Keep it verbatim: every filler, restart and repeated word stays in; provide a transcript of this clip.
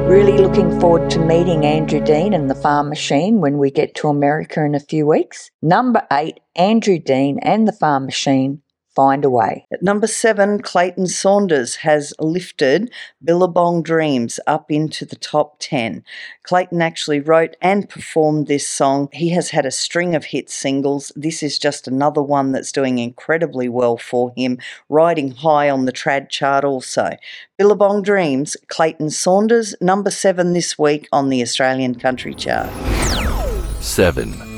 Really looking forward to meeting Andrew Dean and the Farm Machine when we get to America in a few weeks. Number eight, Andrew Dean and the Farm Machine, Find a Way. At number seven, Clayton Saunders has lifted Billabong Dreams up into the top ten. Clayton actually wrote and performed this song. He has had a string of hit singles. This is just another one that's doing incredibly well for him, riding high on the trad chart also. Billabong Dreams, Clayton Saunders, number seven this week on the Australian Country Chart. seven.